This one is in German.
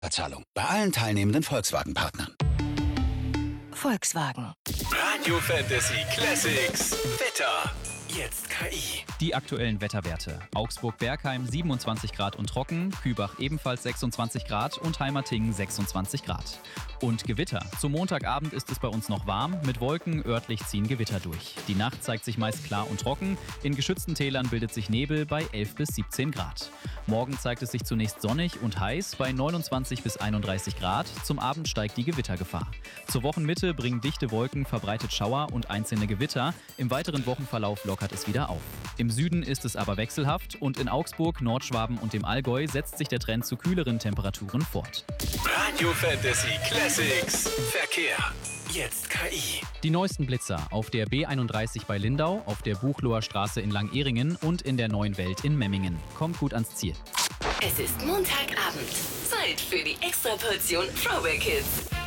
Zahlung bei allen teilnehmenden Volkswagen-Partnern. Volkswagen. Radio Fantasy Classics. Wetter. Jetzt KI. Die aktuellen Wetterwerte. Augsburg-Bergheim 27 Grad und trocken, Kübach ebenfalls 26 Grad und Heimertingen 26 Grad. Und Gewitter. Zum Montagabend ist es bei uns noch warm, mit Wolken örtlich ziehen Gewitter durch. Die Nacht zeigt sich meist klar und trocken, in geschützten Tälern bildet sich Nebel bei 11 bis 17 Grad. Morgen zeigt es sich zunächst sonnig und heiß bei 29 bis 31 Grad, zum Abend steigt die Gewittergefahr. Zur Wochenmitte bringen dichte Wolken verbreitet Schauer und einzelne Gewitter, im weiteren Wochenverlauf lockert es wieder auf. Im Süden ist es aber wechselhaft und in Augsburg, Nordschwaben und dem Allgäu setzt sich der Trend zu kühleren Temperaturen fort. Radio Fantasy Classics. Verkehr. Jetzt KI. Die neuesten Blitzer auf der B31 bei Lindau, auf der Buchloher Straße in Langehringen und in der Neuen Welt in Memmingen. Kommt gut ans Ziel. Es ist Montagabend. Zeit für die Extraportion Throwback Hits.